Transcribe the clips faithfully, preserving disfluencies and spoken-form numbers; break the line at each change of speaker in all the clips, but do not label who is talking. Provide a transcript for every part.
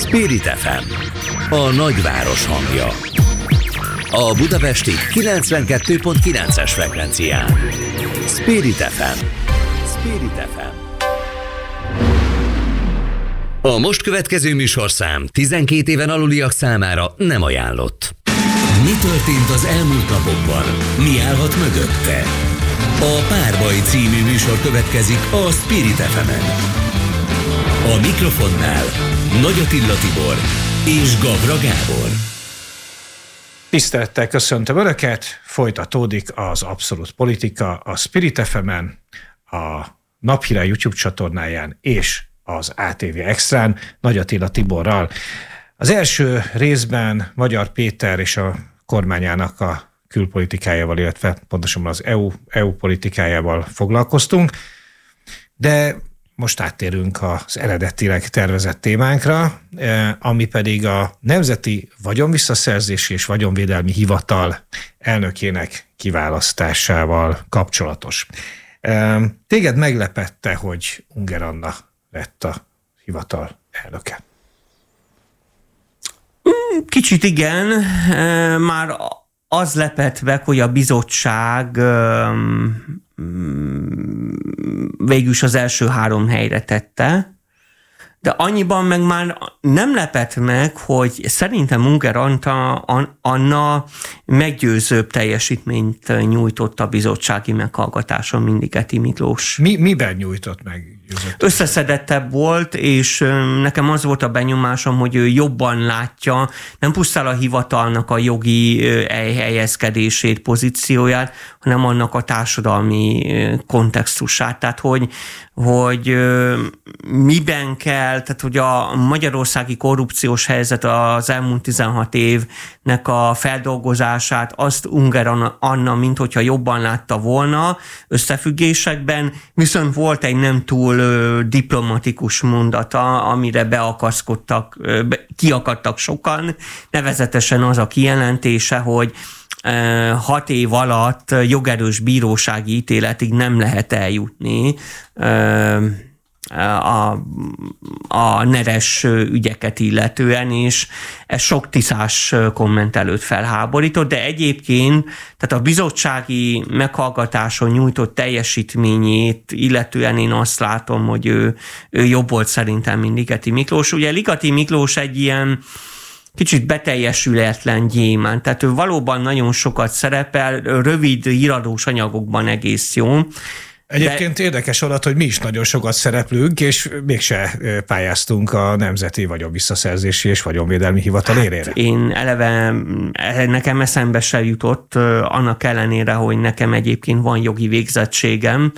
Spirit ef em, a nagyváros hangja. A budapesti kilencvenkettő pont kilences frekvencián. Spirit ef em. Spirit ef em. A most következő műsorszám tizenkét éven aluliak számára nem ajánlott. Mi történt az elmúlt napokban? Mi állhat mögötte? A Párbaj című műsor következik a Spirit ef emen. A mikrofonnál Nagy Attila Tibor és Gavra Gábor.
Tisztelettel köszöntöm Önöket, folytatódik az Abszolút Politika a Spirit ef emen, a Naphírek YouTube csatornáján és az á té vé Extrán Nagy Attila Tiborral. Az első részben Magyar Péter és a kormányának a külpolitikájával, illetve pontosabban az é u, é u politikájával foglalkoztunk, de most áttérünk az eredetileg tervezett témánkra, ami pedig a Nemzeti Vagyonvisszaszerzési és Vagyonvédelmi Hivatal elnökének kiválasztásával kapcsolatos. Téged meglepette, hogy Unger Anna lett a hivatal elnöke?
Kicsit igen, már az lepett meg, hogy a bizottság végülis az első három helyre tette, de annyiban meg már nem lepett meg, hogy szerintem Unger Anna meggyőzőbb teljesítményt nyújtott a bizottsági meghallgatáson, mint Ligeti Miklós.
Mi, miben nyújtott meg?
Összeszedettebb volt, és nekem az volt a benyomásom, hogy ő jobban látja, nem pusztán a hivatalnak a jogi helyezkedését, pozícióját, hanem annak a társadalmi kontextusát. Tehát, hogy, hogy miben kell, tehát, hogy a magyarországi korrupciós helyzet az elmúlt tizenhat évnek a feldolgozását, azt Unger Anna, mint hogyha jobban látta volna összefüggésekben, viszont volt egy nem túl diplomatikus mondata, amire beakaszkodtak, kiakadtak sokan, nevezetesen az a kijelentése, hogy hat év alatt jogerős bírósági ítéletig nem lehet eljutni a, a neres ügyeket illetően, és ez sok tiszás komment előtt felháborított, de egyébként tehát a bizottsági meghallgatáson nyújtott teljesítményét illetően én azt látom, hogy ő, ő jobb volt szerintem, mint Ligeti Miklós. Ugye Ligeti Miklós egy ilyen kicsit beteljesületlen gyémánt, tehát ő valóban nagyon sokat szerepel, rövid híradós anyagokban egész jó.
Egyébként de... érdekes adat, hogy mi is nagyon sokat szereplünk, és mégse pályáztunk a Nemzeti Vagyonvisszaszerzési és Vagyonvédelmi Hivatal érére. Hát
én eleve, nekem eszembe se jutott, annak ellenére, hogy nekem egyébként van jogi végzettségem,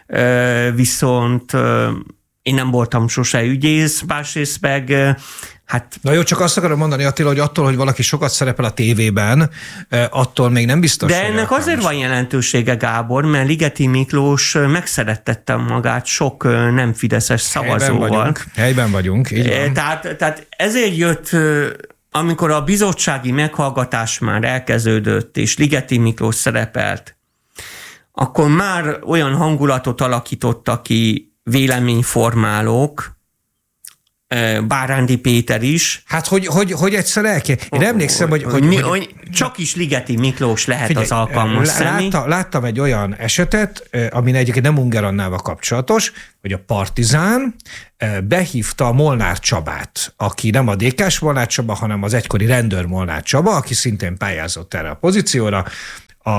viszont én nem voltam sose ügyész, másrészt meg hát...
Na jó, csak azt akarom mondani, Attila, hogy attól, hogy valaki sokat szerepel a tévében, attól még nem biztos.
De ennek azért van jelentősége, Gábor, mert Ligeti Miklós megszerettette magát sok nem fideszes szavazóval.
Helyben vagyunk, helyben vagyunk, így van.
Tehát, tehát ezért jött, amikor a bizottsági meghallgatás már elkezdődött, és Ligeti Miklós szerepelt, akkor már olyan hangulatot alakítottak ki véleményformálók, Bárándi Péter is.
Hát, hogy, hogy, hogy egyszer el kell. Én emlékszem, hogy... hogy,
hogy,
hogy
csak is Ligeti Miklós lehet figyelj, az alkalmas személy.
Látta, láttam egy olyan esetet, ami egyébként nem Unger Annával kapcsolatos, hogy a Partizán behívta a Molnár Csabát, aki nem a dé ká-s Molnár Csaba, hanem az egykori rendőr Molnár Csaba, aki szintén pályázott erre a pozícióra. A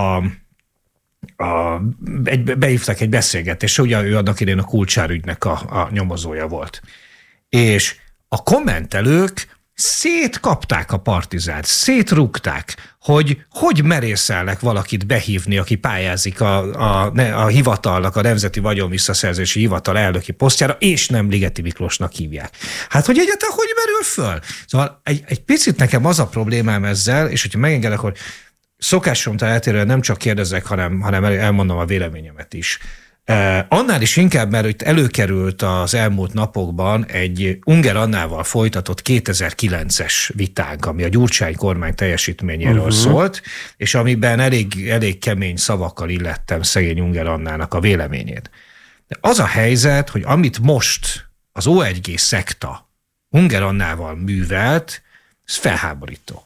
A, egy, behívtak egy beszélgetésre, ugye ő annak idején a Kulcsár ügynek a, a nyomozója volt. És a kommentelők szétkapták a Partizánt, szétrúgták, hogy hogy merészelnek valakit behívni, aki pályázik a, a, a hivatalnak, a Nemzeti Vagyonvisszaszerzési Hivatal elnöki posztjára, és nem Ligeti Miklósnak hívják. Hát, hogy egyáltalán hogy merül föl? Szóval egy, egy picit nekem az a problémám ezzel, és hogyha megengedek, hogy szokásomtól eltérően nem csak kérdezek, hanem, hanem elmondom a véleményemet is. Eh, annál is inkább, mert itt előkerült az elmúlt napokban egy Unger Annával folytatott kétezer-kilences vitánk, ami a Gyurcsány kormány teljesítményéről uh-huh. szólt, és amiben elég, elég kemény szavakkal illettem szegény Unger Annának a véleményét. De az a helyzet, hogy amit most az o egy gé szekta Unger Annával művelt, ez felháborító.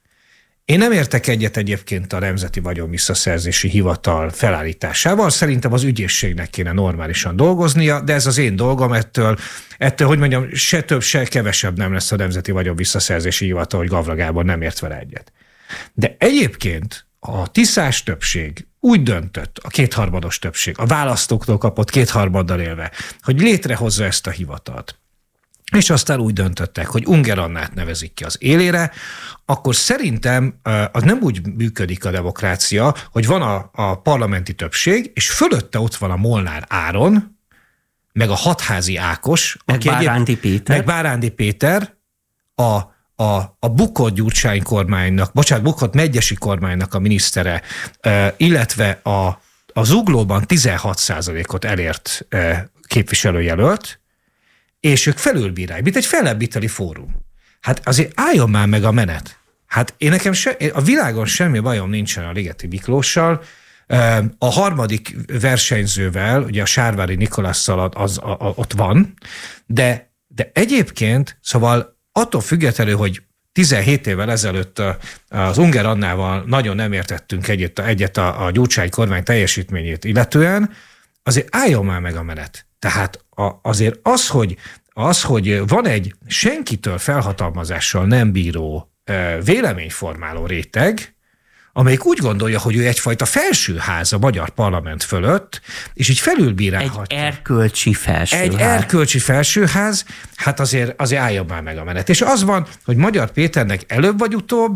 Én nem értek egyet egyébként a Nemzeti Vagyon Visszaszerzési Hivatal felállításával, szerintem az ügyészségnek kéne normálisan dolgoznia, de ez az én dolgom, ettől, ettől hogy mondjam, se több, se kevesebb nem lesz a Nemzeti Vagyon Visszaszerzési Hivatal, hogy Gavra Gábor nem ért vele egyet. De egyébként a tiszás többség úgy döntött, a kétharmados többség, a választóktól kapott kétharmaddal élve, hogy létrehozza ezt a hivatalt. És aztán úgy döntöttek, hogy Unger Annát nevezik ki az élére, akkor szerintem az nem úgy működik a demokrácia, hogy van a, a parlamenti többség, és fölötte ott van a Molnár Áron, meg a Hatházi Ákos,
meg Bárándi Péter,
meg Bárándi Péter, a, a, a bukott Gyurcsány kormánynak, bocsánat, bukott Medgyessy kormánynak a minisztere, illetve a, a Zuglóban tizenhat százalékot elért képviselőjelölt, és ők felülbírálják, mint egy fellebbviteli fórum. Hát azért álljon már meg a menet. Hát én nekem se, a világon semmi bajom nincsen a Ligeti Miklóssal. A harmadik versenyzővel, ugye a Sárvári Nikolasszal az, az, az, ott van, de, de egyébként, szóval attól függetlenül, hogy tizenhét évvel ezelőtt az Unger Annával nagyon nem értettünk egyet, egyet a, a Gyurcsány kormány teljesítményét illetően, azért álljon már meg a menet. Tehát a, azért az, hogy, az, hogy van egy senkitől felhatalmazással nem bíró véleményformáló réteg, amelyik úgy gondolja, hogy ő egyfajta felsőház a magyar parlament fölött, és így felülbírálhatja.
Egy erkölcsi felsőház.
Egy erkölcsi felsőház, hát azért, azért álljon már meg a menet. És az van, hogy Magyar Péternek előbb vagy utóbb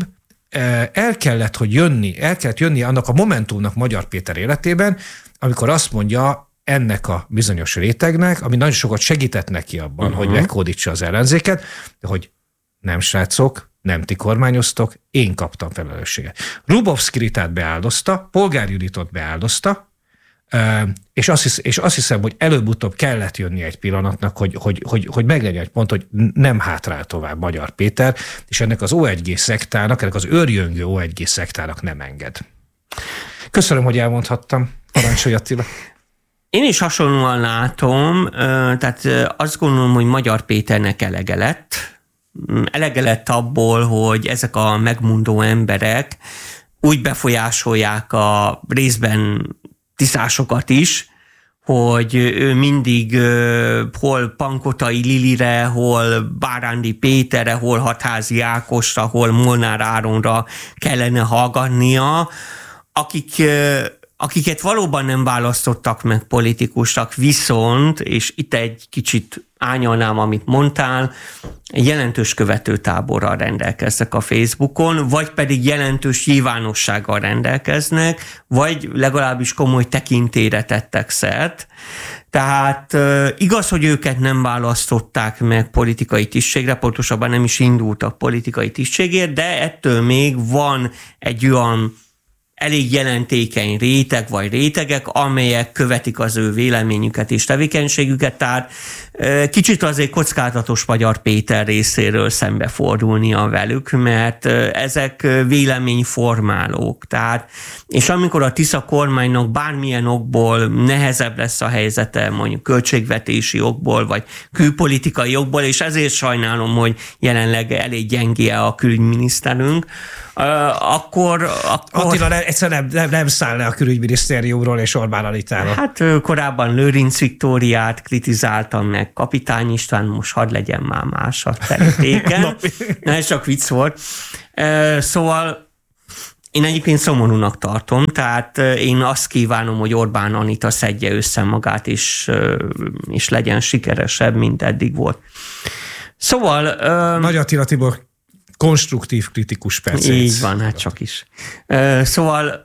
el kellett, hogy jönni, el kellett jönni annak a momentumnak Magyar Péter életében, amikor azt mondja ennek a bizonyos rétegnek, ami nagyon sokat segített neki abban, uh-huh. hogy meghódítsa az ellenzéket, hogy nem srácok, nem ti kormányoztok, én kaptam felelősséget. Rubovszki Ritát beáldozta, Polgár Juditot beáldozta, és azt, hisz, és azt hiszem, hogy előbb-utóbb kellett jönni egy pillanatnak, hogy, hogy, hogy, hogy meglegyen egy pont, hogy nem hátrál tovább Magyar Péter, és ennek az o egy gé szektának, ennek az őrjöngő o egy gé szektának nem enged. Köszönöm, hogy elmondhattam. Parancsolj, Attila.
Én is hasonlóan látom, tehát azt gondolom, hogy Magyar Péternek elege lett. Elege lett abból, hogy ezek a megmondó emberek úgy befolyásolják a részben tiszásokat is, hogy ő mindig hol Pankotai Lilire, hol Bárándi Péterre, hol Hatházi Ákosra, hol Molnár Áronra kellene hallgatnia, akik akiket valóban nem választottak meg politikusnak, viszont, és itt egy kicsit ányolnám, amit mondtál, egy jelentős követőtáborral rendelkeznek a Facebookon, vagy pedig jelentős nyilvánossággal rendelkeznek, vagy legalábbis komoly tekintélyre tettek szert. Tehát igaz, hogy őket nem választották meg politikai tisztségre, pontosabban nem is indultak politikai tisztségért, de ettől még van egy olyan elég jelentékeny réteg vagy rétegek, amelyek követik az ő véleményüket és tevékenységüket, tehát kicsit azért kockázatos Magyar Péter részéről szembefordulnia velük, mert ezek véleményformálók. Tehát, és amikor a Tisza kormánynak bármilyen okból nehezebb lesz a helyzete, mondjuk költségvetési okból, vagy külpolitikai okból, és ezért sajnálom, hogy jelenleg elég gyengé a külügyminiszterünk, akkor... akkor
Attila nem, egyszerűen nem, nem, nem száll le a külügyminisztériumról és Orbán Anitára.
Hát korábban Lőrinc Viktóriát kritizáltam meg, Kapitány István, most hadd legyen már más a terítéken. Na, ez csak vicc volt. Szóval én egyébként szomorúnak tartom, tehát én azt kívánom, hogy Orbán Anita szedje össze magát, és, és legyen sikeresebb, mint eddig volt. Szóval...
Nagy Attila Tibor konstruktív kritikus percét.
Így van, hát csak is. Szóval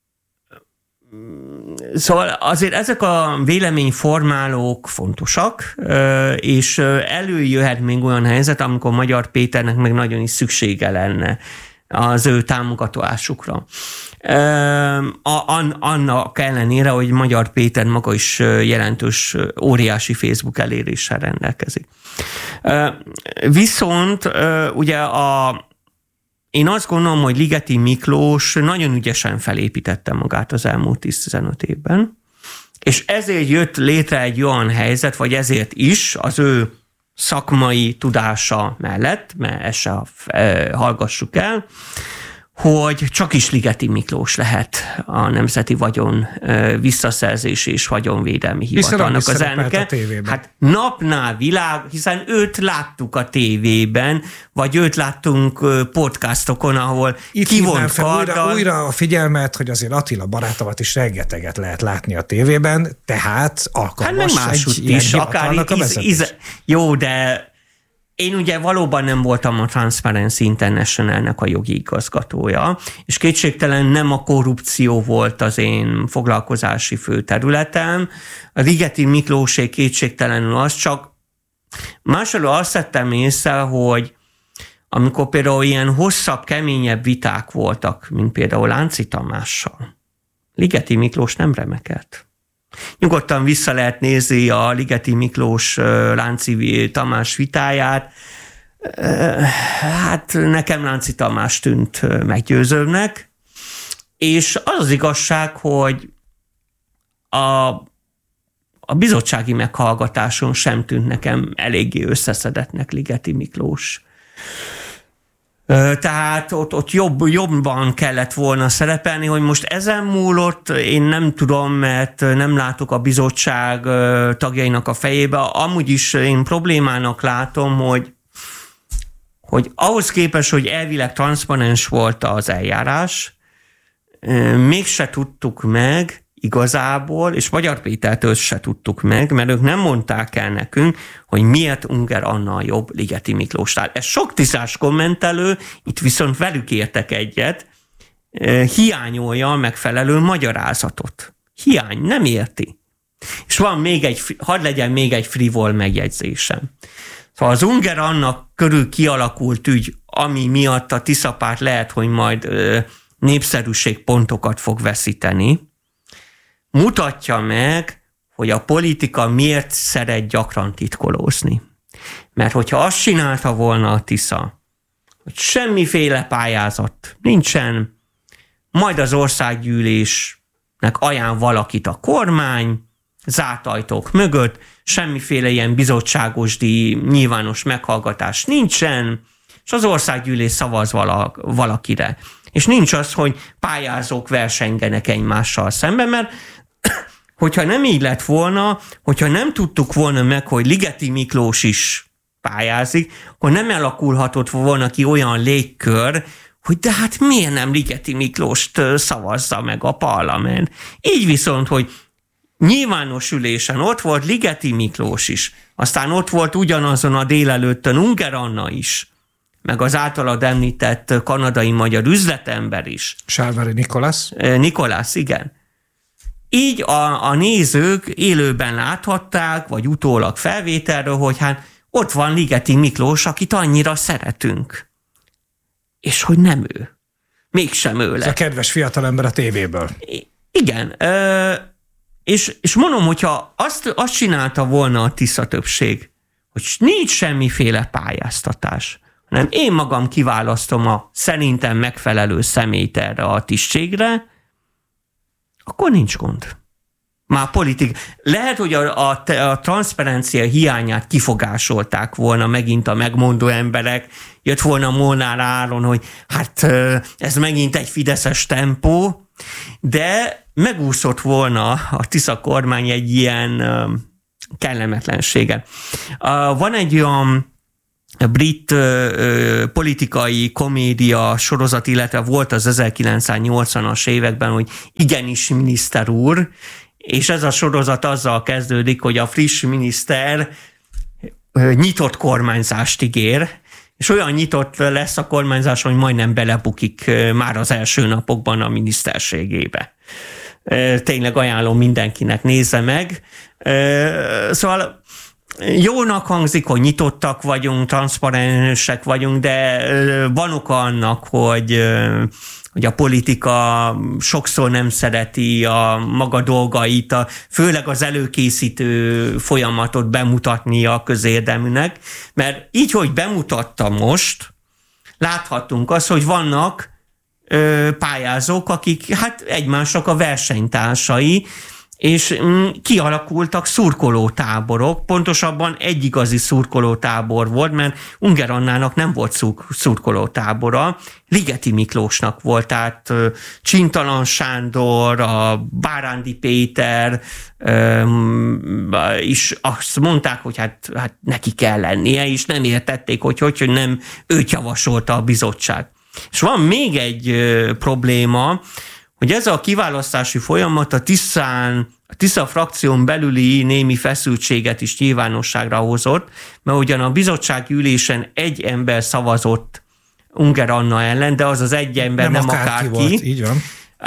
Szóval azért ezek a véleményformálók fontosak, és előjöhet még olyan helyzet, amikor Magyar Péternek meg nagyon is szüksége lenne az ő támogatásukra. Annak ellenére, hogy Magyar Péter maga is jelentős, óriási Facebook eléréssel rendelkezik. Viszont ugye a Én azt gondolom, hogy Ligeti Miklós nagyon ügyesen felépítette magát az elmúlt tíz-tizenöt évben, és ezért jött létre egy olyan helyzet, vagy ezért is az ő szakmai tudása mellett, mert ezt se hallgassuk el, hogy csak is Ligeti Miklós lehet a Nemzeti Vagyon Visszaszerzés és Vagyonvédelmi Hivatalnak az elnöke. Hát napnál világ, hiszen őt láttuk a tévében, vagy őt láttunk podcastokon, ahol
itt
kivont karddal.
Újra, újra a figyelmet, hogy azért Attila barátomat is rengeteget lehet látni a tévében, tehát alkalmas
hát
egy ilyen
is,
hivatalnak a vezetés.
Jó, de én ugye valóban nem voltam a Transparency International-nek a jogi igazgatója, és kétségtelen nem a korrupció volt az én foglalkozási főterületem. A Ligeti Miklósé kétségtelenül az, csak másról azt tettem észre, hogy amikor például ilyen hosszabb, keményebb viták voltak, mint például Lánci Tamással, Ligeti Miklós nem remekelt. Nyugodtan vissza lehet nézni a Ligeti Miklós Lánci Tamás vitáját. Hát nekem Lánci Tamás tűnt meggyőzőbbnek, és az az igazság, hogy a, a bizottsági meghallgatáson sem tűnt nekem eléggé összeszedettnek Ligeti Miklós. Tehát ott, ott jobb, jobban kellett volna szerepelni, hogy most ezen múlott, én nem tudom, mert nem látok a bizottság tagjainak a fejébe. Amúgy is én problémának látom, hogy, hogy ahhoz képest, hogy elvileg transzparens volt az eljárás, mégse tudtuk meg igazából, és Magyar Pétertől se tudtuk meg, mert ők nem mondták el nekünk, hogy miért Ungár Anna a jobb Ligeti Miklósnál. Ez sok tisztás kommentelő, itt viszont velük értek egyet, hiányolja a megfelelő magyarázatot. Hiány, nem érti. És van még egy, hadd legyen még egy frivol megjegyzésem. Szóval az Ungár Anna körül kialakult ügy, ami miatt a Tiszapárt lehet, hogy majd népszerűségpontokat fog veszíteni, mutatja meg, hogy a politika miért szeret gyakran titkolózni. Mert hogyha azt csinálta volna a Tisza, hogy semmiféle pályázat nincsen, majd az országgyűlésnek ajánl valakit a kormány, zárt ajtók mögött, semmiféle ilyen bizottságos díj, nyilvános meghallgatás nincsen, és az országgyűlés szavaz valakire. És nincs az, hogy pályázók versengenek egymással szemben, mert hogyha nem így lett volna, hogyha nem tudtuk volna meg, hogy Ligeti Miklós is pályázik, akkor nem alakulhatott volna ki olyan légkör, hogy de hát miért nem Ligeti Miklóst szavazza meg a parlament. Így viszont, hogy nyilvános ülésen ott volt Ligeti Miklós is, aztán ott volt ugyanazon a délelőttön Ungár Anna is, meg az általad említett kanadai magyar üzletember is.
Sárvári Nikolász.
Nikolász, igen. Így a, a nézők élőben láthatták, vagy utólag felvételről, hogy hát ott van Ligeti Miklós, akit annyira szeretünk. És hogy nem ő. Mégsem ő lett.
Ez a kedves fiatalember a tévéből.
I- igen. Ö, és, és mondom, hogyha azt, azt csinálta volna a Tisza többség, hogy nincs semmiféle pályáztatás, hanem én magam kiválasztom a szerintem megfelelő személyt erre a tisztségre, akkor nincs gond. Már politik. Lehet, hogy a, a, a transzparencia hiányát kifogásolták volna megint a megmondó emberek, jött volna Molnár Áron, hogy hát ez megint egy fideszes tempó, de megúszott volna a Tisza kormány egy ilyen kellemetlensége. Van egy olyan brit ö, politikai komédia sorozat, illetve volt az ezerkilencszáznyolcvanas években, hogy igenis miniszter úr, és ez a sorozat azzal kezdődik, hogy a friss miniszter ö, nyitott kormányzást ígér, és olyan nyitott lesz a kormányzás, hogy majdnem belebukik ö, már az első napokban a miniszterségébe. Ö, tényleg ajánlom mindenkinek, nézze meg. Ö, szóval jónak hangzik, hogy nyitottak vagyunk, transzparensek vagyunk, de van oka annak, hogy, hogy a politika sokszor nem szereti a maga dolgait, a, főleg az előkészítő folyamatot bemutatni a közérdeműnek, mert így, hogy bemutatta most, láthattunk azt, hogy vannak ö, pályázók, akik hát egymásnak a versenytársai, és kialakultak szurkolótáborok, pontosabban egy igazi szurkolótábor volt, mert Ungár Annának nem volt szurkolótábora, Ligeti Miklósnak volt, tehát Csintalan Sándor, a Bárándi Péter is azt mondták, hogy hát, hát neki kell lennie, és nem értették, hogy hogy, hogy nem őt javasolta a bizottság. És van még egy probléma, hogy ez a kiválasztási folyamat a Tiszán, a Tisza frakción belüli némi feszültséget is nyilvánosságra hozott, mert ugyan a bizottsági ülésen egy ember szavazott Ungár Anna ellen, de az az egy ember nem, nem akárki.
Volt, így van.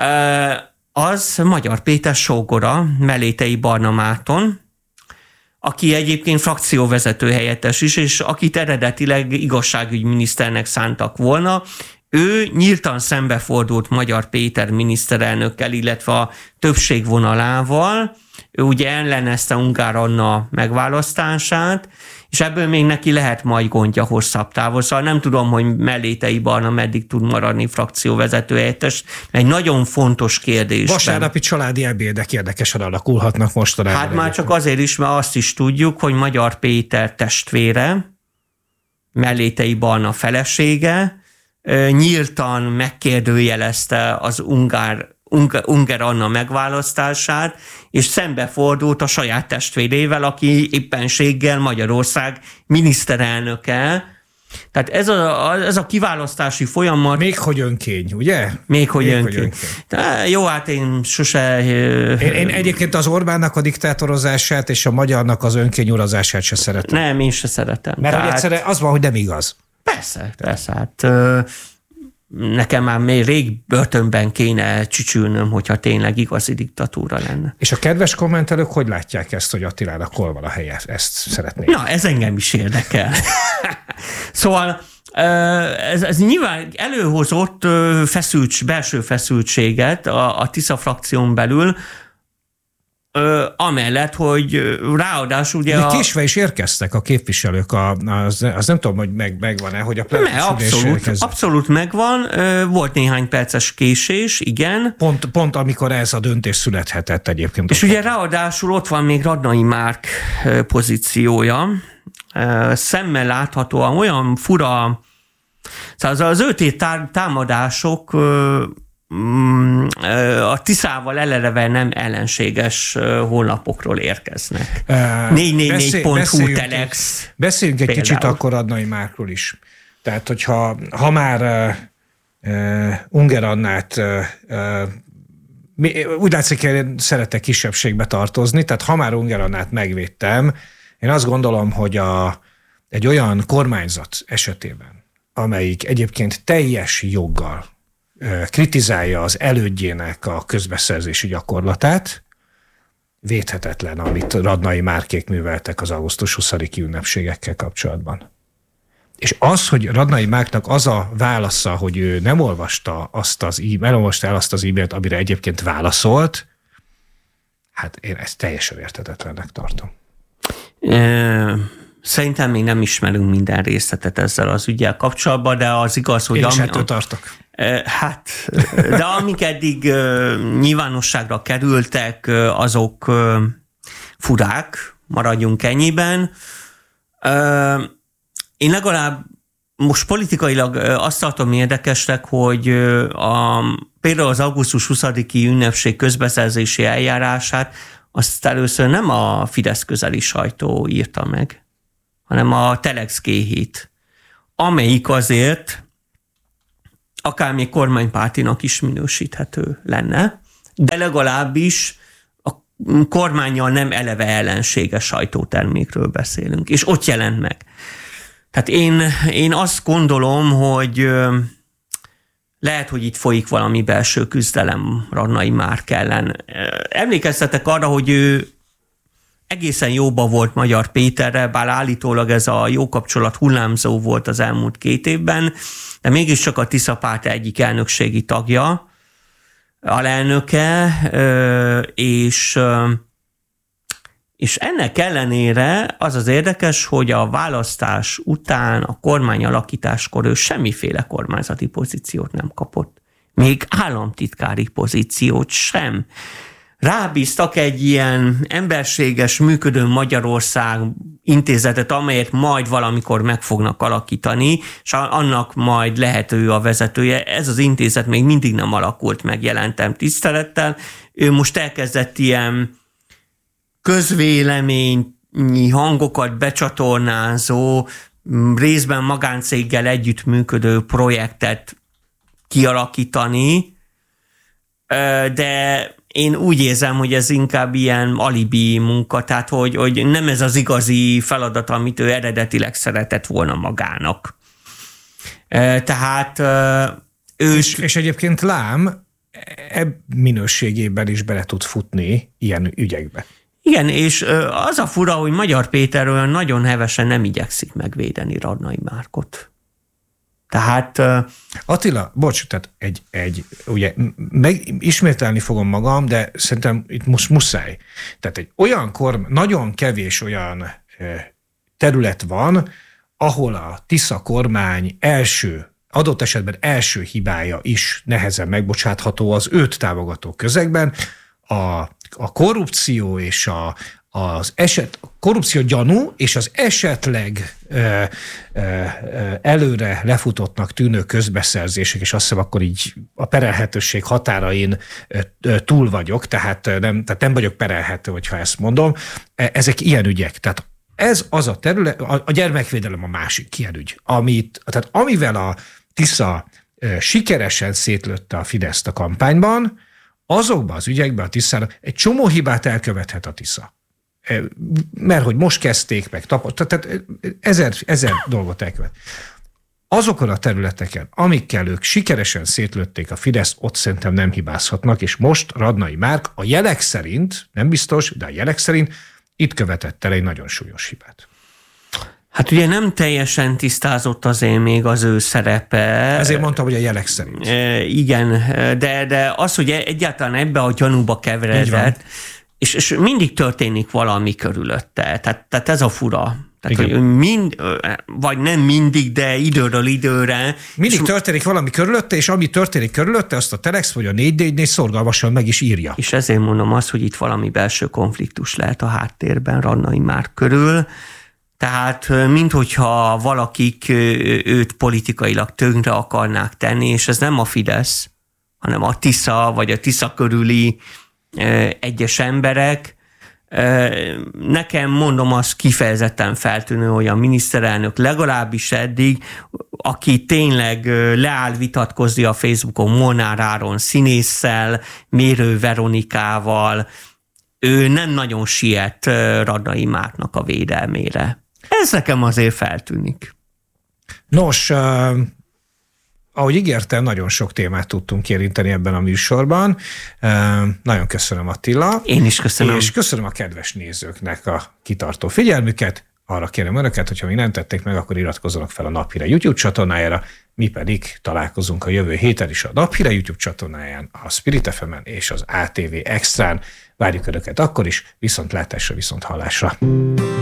Az Magyar Péter sógora, Melétei Barna Márton, aki egyébként frakcióvezető helyettes is, és akit eredetileg igazságügyminiszternek szántak volna. Ő nyíltan szembefordult Magyar Péter miniszterelnökkel, illetve a többség vonalával. Ő ugye ellenezte Ungár Anna megválasztását, és ebből még neki lehet majd gondja hosszabb távol. Szóval nem tudom, hogy Melétei Barna meddig tud maradni frakcióvezető helyettes. Egy nagyon fontos kérdés.
Vasárnapi családi ebédek érdekesen alakulhatnak mostanában.
Hát már csak azért is, mert azt is tudjuk, hogy Magyar Péter testvére, Melétei Barna felesége, nyíltan megkérdőjelezte az Ungár, Ungár Anna megválasztását, és szembefordult a saját testvérével, aki éppenséggel Magyarország miniszterelnöke. Tehát ez a, ez a kiválasztási folyamat...
Még hogy önkény, ugye?
Még hogy Még önkény. önkény. De jó, hát én sose...
Én, én egyébként az Orbánnak a diktátorozását és a magyarnak az önkényurazását se szeretem.
Nem, én se szeretem.
Mert Tehát... egyszerűen az van, hogy nem igaz.
Persze, persze. Hát, ö, nekem már még rég börtönben kéne csücsülnöm, hogyha tényleg igazi diktatúra lenne.
És a kedves kommentelők hogy látják ezt, hogy Attilának hol van a helye? Ezt szeretném.
Na, ez engem is érdekel. Szóval ez, ez nyilván előhozott feszült, belső feszültséget a, a Tisza frakción belül, Ö, amellett, hogy ráadásul ugye...
De késve is érkeztek a képviselők, a, az, az nem tudom, hogy meg, megvan-e, hogy a plenáris
abszolút, abszolút megvan, volt néhány perces késés, igen.
Pont, pont amikor ez a döntés születhetett egyébként.
És ugye ráadásul ott van még Radnai Márk pozíciója, szemmel láthatóan olyan fura, szóval az öt támadások a Tiszával eleve nem ellenséges honlapokról érkeznek. négy négy négy pont hu Telex.
Beszéljünk egy például. Kicsit akkor Radnai Márkról is. Tehát, hogyha ha már uh, uh, Ungár Annát uh, uh, úgy látszik, hogy én szeretek kisebbségbe tartozni, tehát ha már Ungár Annát megvédtem, én azt gondolom, hogy a, egy olyan kormányzat esetében, amelyik egyébként teljes joggal kritizálja az elődjének a közbeszerzési gyakorlatát, védhetetlen, amit Radnai Márkék műveltek az augusztus huszadiki ünnepségekkel kapcsolatban. És az, hogy Radnai Márknak az a válasza, hogy ő nem olvasta azt az e- elolvasta el azt az e-mailt, amire egyébként válaszolt, hát én ezt teljesen érthetetlennek tartom.
Szerintem még nem ismerünk minden részletet ezzel az ügyel kapcsolatban, de az igaz, hogy...
Én is ettől tartok.
Hát, de amik eddig nyilvánosságra kerültek, azok furák, maradjunk ennyiben. Én legalább most politikailag azt tartom érdekesnek, hogy a, például az augusztus huszadiki ünnepség közbeszerzési eljárását azt először nem a Fidesz közeli sajtó írta meg, hanem a Telex gé hét, amelyik azért akár még kormánypártinak is minősíthető lenne, de legalábbis a kormánnyal nem eleve ellenséges sajtótermékről beszélünk, és ott jelent meg. Tehát én, én azt gondolom, hogy lehet, hogy itt folyik valami belső küzdelem Radnai Márk ellen. Emlékeztetek arra, hogy ő egészen jóban volt Magyar Péterrel, bár állítólag ez a jó kapcsolat hullámzó volt az elmúlt két évben, de mégiscsak a Tisza párt egyik elnökségi tagja, alelnöke, és, és ennek ellenére az az érdekes, hogy a választás után, a kormány alakításkor ő semmiféle kormányzati pozíciót nem kapott. Még államtitkári pozíciót sem. rábíztak egy ilyen emberséges, működő Magyarország intézetet, amelyet majd valamikor meg fognak alakítani, és annak majd lehet ő a vezetője. Ez az intézet még mindig nem alakult meg, jelentem tisztelettel. Ő most elkezdett ilyen közvéleményi hangokat becsatornázó, részben magáncéggel együttműködő projektet kialakítani, de én úgy érzem, hogy ez inkább ilyen alibi munka, tehát hogy, hogy nem ez az igazi feladat, amit ő eredetileg szeretett volna magának. Tehát ő...
És, és egyébként lám, ebb minőségében is bele tud futni ilyen ügyekbe.
Igen, és az a fura, hogy Magyar Péterről nagyon hevesen nem igyekszik megvédeni Radnai Márkot. Tehát...
Attila, bocs, tehát egy, egy ugye, meg, ismételni fogom magam, de szerintem itt most muszáj. Tehát egy olyan korm, nagyon kevés olyan terület van, ahol a Tisza kormány első, adott esetben első hibája is nehezen megbocsátható az őt támogató közegben. A, a korrupció és a, az eset, korrupció gyanú és az esetleg ö, ö, előre lefutottnak tűnő közbeszerzések, és azt hiszem akkor így a perelhetőség határain ö, túl vagyok, tehát nem, tehát nem vagyok perelhető, hogyha ezt mondom. Ezek ilyen ügyek. Tehát ez az a terület, a, a gyermekvédelem a másik ilyen ügy, amit, tehát amivel a Tisza ö, sikeresen szétlőtte a Fideszt a kampányban, azokban az ügyekben a Tiszának egy csomó hibát elkövethet a Tisza. Mert hogy most kezdték meg, tehát ezer, ezer dolgot elkövet. Azokon a területeken, amikkel ők sikeresen szétlőtték a Fideszt, ott szerintem nem hibázhatnak, és most Radnai Márk a jelek szerint, nem biztos, de a jelek szerint itt követett el egy nagyon súlyos hibát.
Hát ugye nem teljesen tisztázott azért még az ő szerepe.
Ezért mondtam, hogy a jelek szerint.
E, igen, de, de az, hogy egyáltalán ebbe a gyanúba keveredett, és, és mindig történik valami körülötte. Tehát, tehát ez a fura. Tehát, hogy mind, vagy nem mindig, de időről időre.
Mindig és történik valami körülötte, és ami történik körülötte, azt a Telex vagy a négy négy négy szorgalmasan meg is írja.
És ezért mondom azt, hogy itt valami belső konfliktus lehet a háttérben Radnai Márk körül. Tehát minthogyha valakik őt politikailag tönkre akarnák tenni, és ez nem a Fidesz, hanem a Tisza, vagy a Tisza körüli egyes emberek. Nekem mondom, az kifejezetten feltűnő, hogy a miniszterelnök legalábbis eddig, aki tényleg leáll vitatkozni a Facebookon Molnár Áron színésszel, Mérő Veronikával, ő nem nagyon siet Radnai Márknak a védelmére. Ez nekem azért feltűnik.
Nos, uh, ahogy ígértem, nagyon sok témát tudtunk érinteni ebben a műsorban. Uh, nagyon köszönöm, Attila.
Én is köszönöm.
És köszönöm a kedves nézőknek a kitartó figyelmüket. Arra kérem önöket, hogyha még nem tették meg, akkor iratkozzanak fel a Naphíre YouTube csatornájára, mi pedig találkozunk a jövő héten is a Naphíre YouTube csatornáján, a Spirit ef emen és az á té vé Extrán. Várjuk önöket akkor is, viszontlátásra, viszonthallásra.